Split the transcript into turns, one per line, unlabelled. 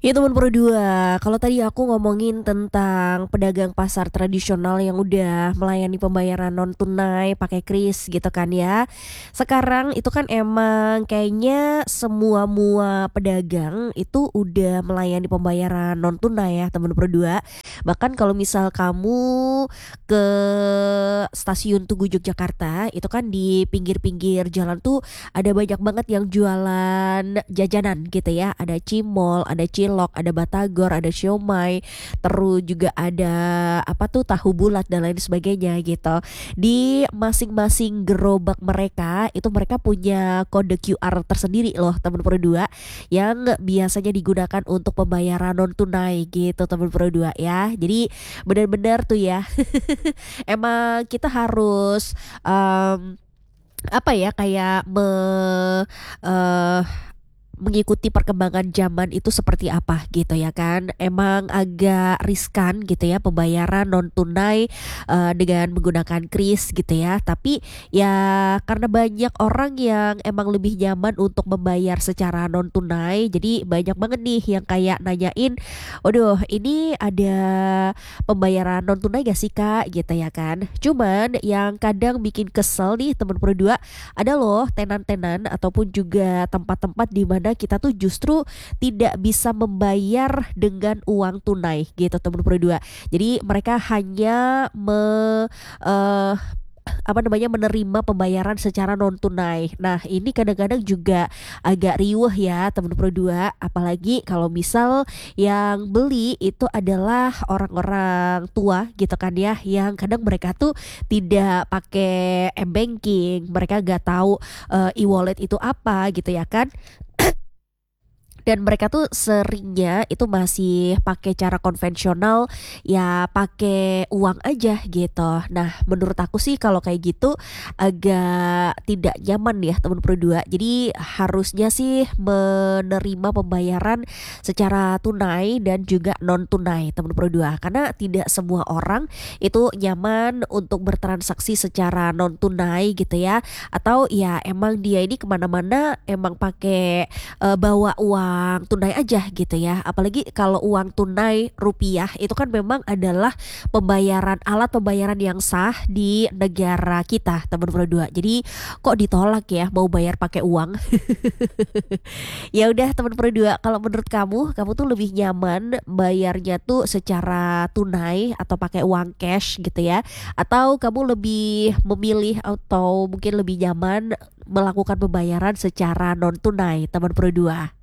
Ya teman berdua, kalau tadi aku ngomongin tentang pedagang pasar tradisional yang udah melayani pembayaran non tunai pakai kris gitu kan ya. Sekarang itu kan emang kayaknya semua mua pedagang itu udah melayani pembayaran non tunai ya teman berdua. Bahkan kalau misal kamu ke stasiun Tugu Yogyakarta itu kan di pinggir-pinggir jalan tuh ada banyak banget yang jualan jajanan gitu ya. Ada cimol, ada cilok, ada batagor, ada siomay, terus juga ada apa tuh tahu bulat dan lain sebagainya gitu. Di masing-masing gerobak mereka itu mereka punya kode QR tersendiri loh teman berdua yang biasanya digunakan untuk pembayaran non tunai gitu teman berdua ya. Jadi benar-benar tuh ya emang kita harus apa ya kayak eh, mengikuti perkembangan zaman itu seperti apa gitu ya kan. Emang agak riskan gitu ya pembayaran non tunai dengan menggunakan kris gitu ya. Tapi ya karena banyak orang yang emang lebih nyaman untuk membayar secara non tunai, jadi banyak banget nih yang kayak nanyain, "Waduh, ini ada pembayaran non tunai gak sih Kak?" gitu ya kan. Cuman yang kadang bikin kesel nih teman berdua ada loh tenan-tenan ataupun juga tempat-tempat di mana kita tuh justru tidak bisa membayar dengan uang tunai gitu teman berdua. Jadi mereka hanya eh, apa namanya menerima pembayaran secara non tunai. Nah, ini kadang-kadang juga agak riuh ya teman berdua, apalagi kalau misal yang beli itu adalah orang-orang tua gitu kan ya, yang kadang mereka tuh tidak pakai m-banking, mereka gak tahu e-wallet itu apa gitu ya kan. Dan mereka tuh seringnya itu masih pakai cara konvensional, ya pakai uang aja gitu. Nah, menurut aku sih kalau kayak gitu agak tidak nyaman ya teman berdua. Jadi harusnya sih menerima pembayaran secara tunai dan juga non tunai teman berdua, karena tidak semua orang itu nyaman untuk bertransaksi secara non tunai gitu ya. Atau ya emang dia ini kemana-mana emang pakai bawa uang tunai aja gitu ya. Apalagi kalau uang tunai rupiah itu kan memang adalah pembayaran alat pembayaran yang sah di negara kita teman berdua. Jadi kok ditolak ya mau bayar pakai uang? Ya udah teman berdua, kalau menurut kamu tuh lebih nyaman bayarnya tuh secara tunai atau pakai uang cash gitu ya? Atau kamu lebih memilih atau mungkin lebih nyaman melakukan pembayaran secara non tunai teman berdua?